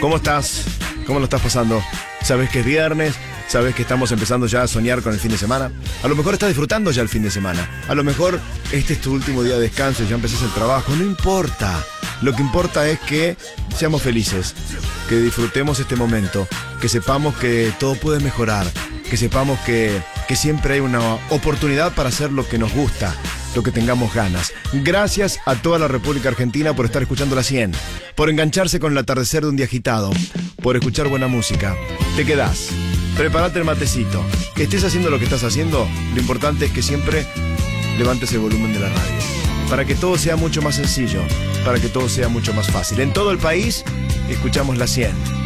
¿Cómo estás? ¿Cómo lo estás pasando? ¿Sabes que es viernes? ¿Sabes que estamos empezando ya a soñar con el fin de semana? A lo mejor estás disfrutando ya el fin de semana. A lo mejor este es tu último día de descanso y ya empezás el trabajo. No importa. Lo que importa es que seamos felices, que disfrutemos este momento, que sepamos que todo puede mejorar, que sepamos que siempre hay una oportunidad para hacer lo que nos gusta, lo que tengamos ganas. Gracias a toda la República Argentina por estar escuchando la 100, por engancharse con el atardecer de un día agitado, por escuchar buena música. Te quedás, prepárate el matecito, que estés haciendo lo que estás haciendo, lo importante es que siempre levantes el volumen de la radio, para que todo sea mucho más sencillo, para que todo sea mucho más fácil. En todo el país, escuchamos la 100.